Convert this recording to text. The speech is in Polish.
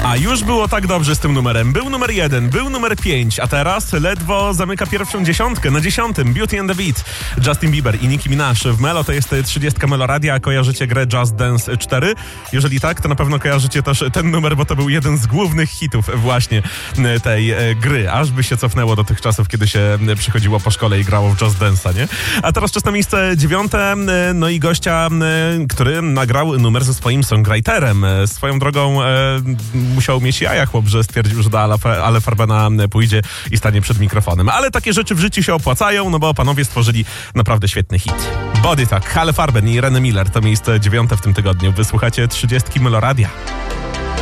A już było tak dobrze z tym numerem. Był numer 1, był numer 5, a teraz ledwo zamyka pierwszą dziesiątkę. Na 10 Beauty and the Beat, Justin Bieber i Nicki Minaj w Melo. To jest 30 Meloradia. Kojarzycie grę Just Dance 4? Jeżeli tak, to na pewno kojarzycie też ten numer, bo to był jeden z głównych hitów właśnie tej gry. Aż by się cofnęło do tych czasów, kiedy się przychodziło po szkole i grało w Just Dance'a, nie? A teraz czas na miejsce 9. No i gościa, który nagrał numer ze swoim songwriterem. Swoją drogą musiał mieć jaja chłop, że stwierdził, że do Ale Farbena pójdzie i stanie przed mikrofonem. Ale takie rzeczy w życiu się opłacają, no bo panowie stworzyli naprawdę świetny hit. Body Talk, Ale Farben i René Miller to miejsce 9 w tym tygodniu. Wysłuchacie 30 Meloradia.